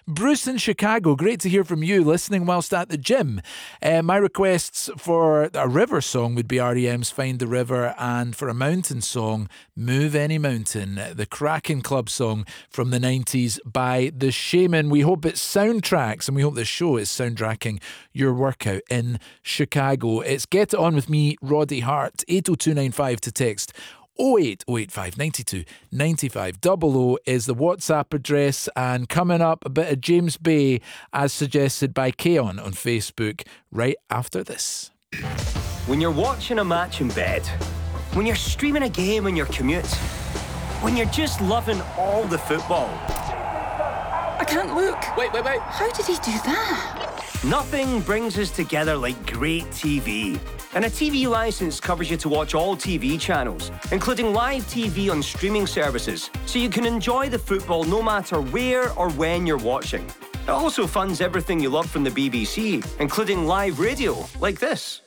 Bruce in Chicago, great to hear from you, listening whilst at the gym. My requests for a river song would be R.E.M's Find the River, and for a mountain song, Move Any Mountain, the cracking club song from the 90s by The Shaman. We hope it soundtracks, and we hope this show is soundtracking your workout in Chicago. It's Get It On With Me, Roddy Hart, 80295 to text. 08085 92 95 00 is the WhatsApp address, and coming up a bit of James Bay as suggested by Keon on Facebook right after this. When you're watching a match in bed, when you're streaming a game on your commute, when you're just loving all the football. I can't look. Wait. How did he do that? Nothing brings us together like great TV. And a TV licence covers you to watch all TV channels, including live TV on streaming services, so you can enjoy the football no matter where or when you're watching. It also funds everything you love from the BBC, including live radio, like this.